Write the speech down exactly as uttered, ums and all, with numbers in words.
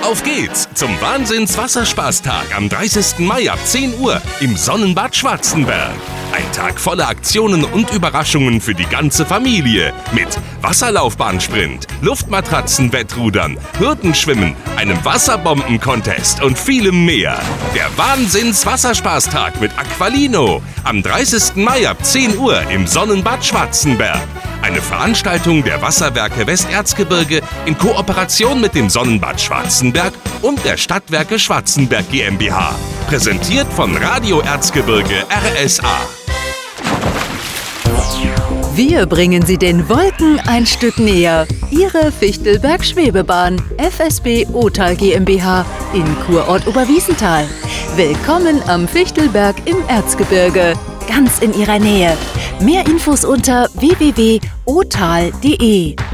Auf geht's zum Wahnsinns-Wasserspaßtag am dreißigsten Mai ab zehn Uhr im Sonnenbad Schwarzenberg. Ein Tag voller Aktionen und Überraschungen für die ganze Familie. Mit Wasserlaufbahnsprint, Luftmatratzenwettrudern, Hürdenschwimmen, einem Wasserbomben-Contest und vielem mehr. Der Wahnsinns-Wasserspaßtag mit Aqualino am dreißigsten Mai ab zehn Uhr im Sonnenbad Schwarzenberg. Eine Veranstaltung der Wasserwerke Westerzgebirge in Kooperation mit dem Sonnenbad Schwarzenberg und der Stadtwerke Schwarzenberg GmbH. Präsentiert von Radio Erzgebirge R S A. Wir bringen Sie den Wolken ein Stück näher. Ihre Fichtelberg-Schwebebahn, F S B Otal GmbH in Kurort Oberwiesenthal. Willkommen am Fichtelberg im Erzgebirge, ganz in Ihrer Nähe. Mehr Infos unter w w w punkt otal punkt de.